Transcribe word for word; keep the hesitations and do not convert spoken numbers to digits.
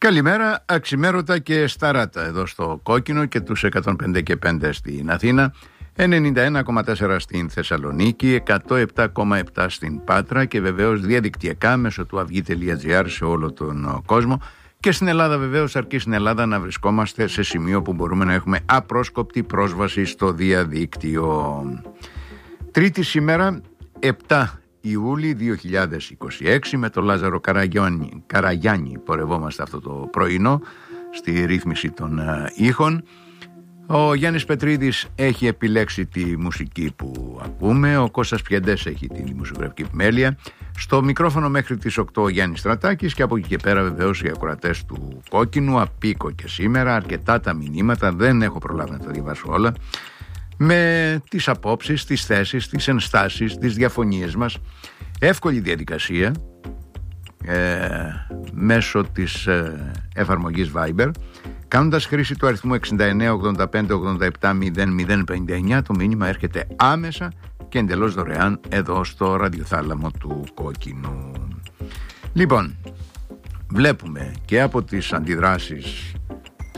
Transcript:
Καλημέρα, αξιμέρωτα και σταράτα εδώ στο Κόκκινο και τους εκατόν πέντε και πέντε στην Αθήνα, ενενήντα ένα κόμμα τέσσερα στην Θεσσαλονίκη, εκατόν επτά κόμμα επτά στην Πάτρα και βεβαίως διαδικτυακά μέσω του αυγή τελεία τζι άρ σε όλο τον κόσμο. Και στην Ελλάδα βεβαίως, αρκεί στην Ελλάδα να βρισκόμαστε σε σημείο που μπορούμε να έχουμε απρόσκοπτη πρόσβαση στο διαδίκτυο. Τρίτη σήμερα, επτά Ιούλη δύο χιλιάδες είκοσι έξι, με τον Λάζαρο Καραγιάννη, Καραγιάννη πορευόμαστε αυτό το πρωινό στη ρύθμιση των uh, ήχων. Ο Γιάννης Πετρίδης έχει επιλέξει τη μουσική που ακούμε, ο Κώστας Πιεντές έχει την δημοσιογραφική επιμέλεια. Στο μικρόφωνο μέχρι τις οκτώ ο Γιάννης Στρατάκης και από εκεί και πέρα βεβαίως οι ακροατές του Κόκκινου, απίκο και σήμερα, αρκετά τα μηνύματα, δεν έχω προλάβει να τα διαβάσω όλα, με τις απόψεις, τις θέσεις, τις ενστάσεις, τις διαφωνίες μας. Εύκολη διαδικασία ε, μέσω της ε, εφαρμογής Viber, κάνοντας χρήση του αριθμού εξήντα εννέα ογδόντα πέντε ογδόντα επτά μηδέν μηδέν πενήντα εννέα. Το μήνυμα έρχεται άμεσα και εντελώς δωρεάν εδώ στο ραδιοθάλαμο του Κόκκινου. Λοιπόν, βλέπουμε και από τις αντιδράσεις